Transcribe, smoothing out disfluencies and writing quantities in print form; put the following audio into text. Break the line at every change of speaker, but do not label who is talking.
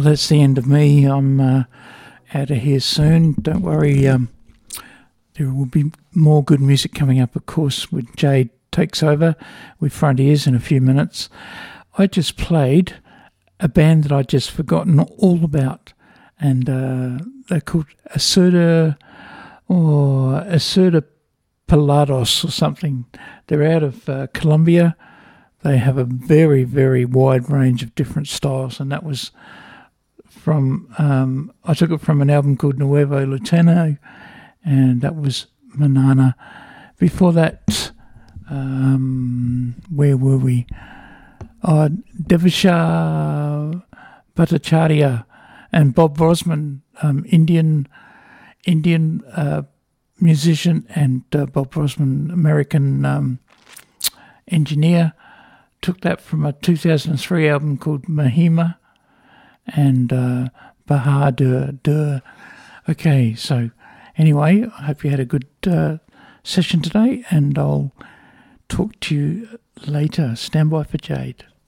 Well, that's the end of me. I'm out of here soon. Don't worry. There will be more good music coming up, of course, when Jade takes over with Frontiers in a few minutes. I just played a band that I'd just forgotten all about, and they're called Acerta Pelados or something. They're out of Colombia. They have a very, very wide range of different styles, and that was from, I took it from an album called Nuevo Latino, and that was Manana. Before that, where were we? Devasha Bhattacharya and Bob Brosman, Indian musician, and Bob Brosman, American engineer. Took that from a 2003 album called Mahima and Bahadur. Okay, so anyway, I hope you had a good session today, and I'll talk to you later. Stand by for Jade.